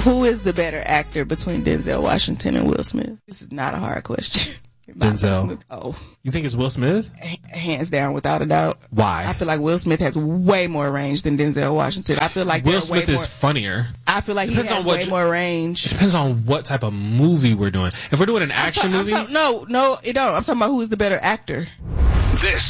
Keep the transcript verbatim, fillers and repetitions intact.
Who is the better actor between Denzel Washington and Will Smith? This is not a hard question. Denzel. Oh. You think it's Will Smith? H- hands down, without a doubt. Why? I feel like Will Smith has way more range than Denzel Washington. I feel like Will Smith way is more, funnier. I feel like depends he has on what way more range. It depends on what type of movie we're doing. If we're doing an action ta- movie, ta- no, no, it don't. I'm talking about who is the better actor. This